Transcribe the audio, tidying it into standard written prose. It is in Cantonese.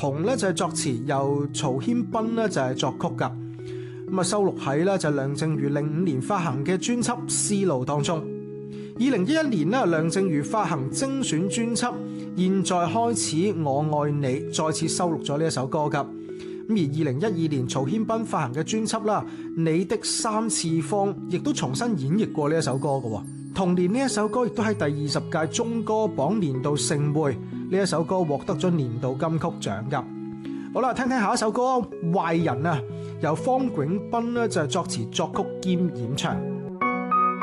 同咧就係作詞，由曹軒斌咧就係作曲噶。咁啊收錄喺咧就梁靜茹05年發行嘅專輯《絲路》當中。2011年咧梁靜茹發行精選專輯《現在開始我愛你》，再次收錄咗呢一首歌噶。咁而2012年曹軒斌發行嘅專輯啦《你的三次方》亦都重新演繹過呢一首歌噶。同年呢一首歌亦都喺第20屆中歌榜年度盛會，呢一首歌獲得咗年度金曲獎噶。好啦，聽聽下一首歌《壞人》啊，由方永斌咧就係作詞作曲兼演唱。